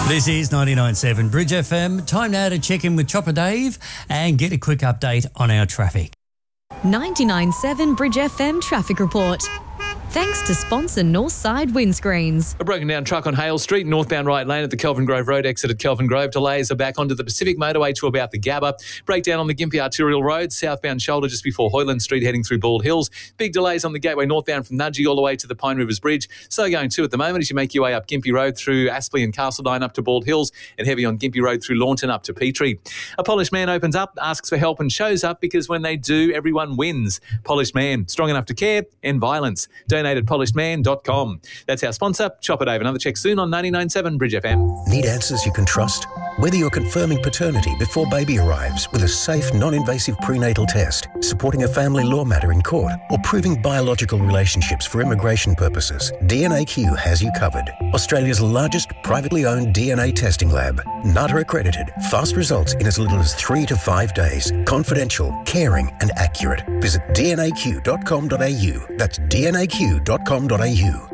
This is 99.7 Bridge FM. Time now to check in with Chopper Dave and get a quick update on our traffic. 99.7 Bridge FM traffic report. Thanks to sponsor Northside Windscreens. A broken down truck on Hale Street, northbound right lane at the Kelvin Grove Road exit at Kelvin Grove. Delays are back onto the Pacific Motorway to about the Gabba. Breakdown on the Gympie Arterial Road, southbound shoulder just before Hoyland Street heading through Bald Hills. Big delays on the Gateway northbound from Nudgee all the way to the Pine Rivers Bridge. So going too at the moment as you make your way up Gympie Road through Aspley and Castledine up to Bald Hills, and heavy on Gympie Road through Launton up to Petrie. A Polished Man opens up, asks for help and shows up because when they do, everyone wins. Polished Man, strong enough to care, end violence. Donate at polishedman.com. That's our sponsor, Chopper Dave. Another check soon on 99.7 Bridge FM. Need answers you can trust? Whether you're confirming paternity before baby arrives with a safe, non-invasive prenatal test, supporting a family law matter in court, or proving biological relationships for immigration purposes, DNAQ has you covered. Australia's largest privately owned DNA testing lab. NATA accredited. Fast results in as little as 3 to 5 days. Confidential, caring and accurate. Visit dnaq.com.au. That's dnaq.com.au.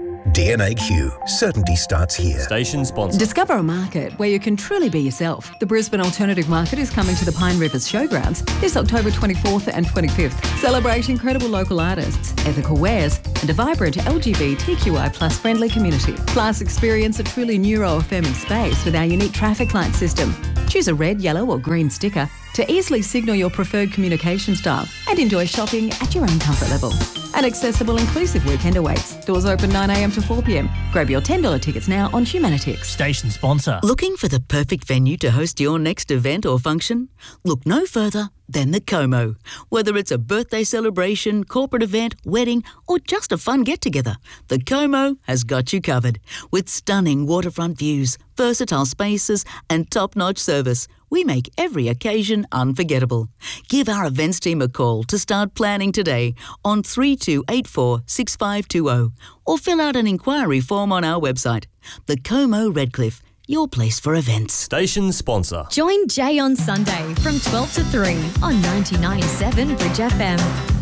DNAQ. Certainty starts here. Station sponsor. Discover a market where you can truly be yourself. The Brisbane Alternative Market is coming to the Pine Rivers Showgrounds this October 24th and 25th. Celebrate incredible local artists, ethical wares and a vibrant LGBTQI plus friendly community. Plus experience a truly neuro-affirming space with our unique traffic light system. Choose a red, yellow or green sticker to easily signal your preferred communication style and enjoy shopping at your own comfort level. An accessible, inclusive weekend awaits. Doors open 9 a.m. to 4 p.m. Grab your $10 tickets now on Humanitix. Station sponsor. Looking for the perfect venue to host your next event or function? Look no further than the Como. Whether it's a birthday celebration, corporate event, wedding, or just a fun get-together, the Como has got you covered. With stunning waterfront views, versatile spaces, and top-notch service, we make every occasion unforgettable. Give our events team a call to start planning today on 3284 6520 or fill out an inquiry form on our website. The Como Redcliffe, your place for events. Station sponsor. Join Jay on Sunday from 12 to 3 on 99.7 Bridge FM.